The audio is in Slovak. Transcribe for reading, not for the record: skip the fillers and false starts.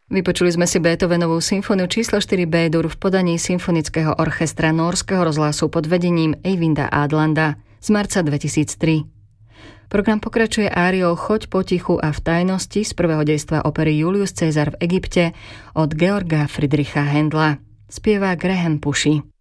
Vypočuli sme si Beethovenovú symfóniu číslo 4 B-dur v podaní Symfonického orchestra Nórskeho rozhlasu pod vedením Eyvinda Adlanda z marca 2003. Program pokračuje áriou Choď potichu a v tajnosti z prvého dejstva opery Julius Caesar v Egypte od Georga Friedricha Händla. Spieva Graham Puchy.